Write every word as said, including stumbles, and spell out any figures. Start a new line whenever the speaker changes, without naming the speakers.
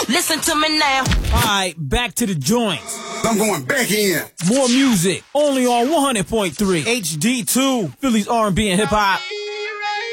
Listen to me now.
Alright, back to the joints.
I'm going back in.
More music, only on one hundred point three H D two, Philly's R and B and hip hop.